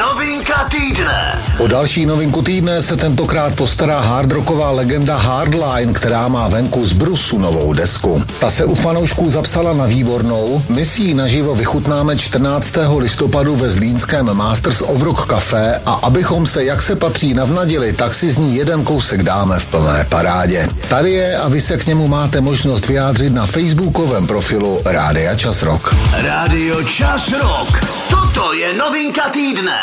Novinka týdne. O další novinku týdne se tentokrát postará hardrocková legenda Hardline, která má venku z brusu novou desku. Ta se u fanoušků zapsala na výbornou, my si ji naživo vychutnáme 14. listopadu ve zlínském Masters of Rock Café a abychom se, jak se patří, navnadili, tak si z ní jeden kousek dáme v plné parádě. Tady je a vy se k němu máte možnost vyjádřit na facebookovém profilu Rádia Čas Rock. Rádio Čas Rock. Toto je novinka týdne.